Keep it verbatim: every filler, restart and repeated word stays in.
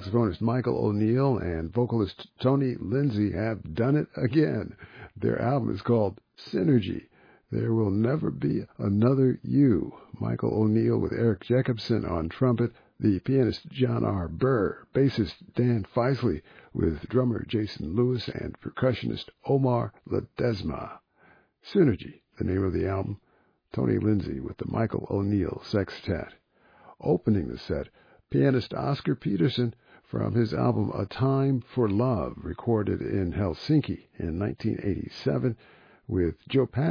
saxophonist Michael O'Neill and vocalist Tony Lindsay have done it again. Their album is called Synergy. There Will Never Be Another You. Michael O'Neill with Eric Jacobson on trumpet, the pianist John R. Burr, bassist Dan Feisley with drummer Jason Lewis and percussionist Omar Ledesma. Synergy, the name of the album. Tony Lindsay with the Michael O'Neill Sextet. Opening the set, pianist Oscar Peterson from his album A Time for Love, recorded in Helsinki in nineteen eighty-seven, with Joe Pass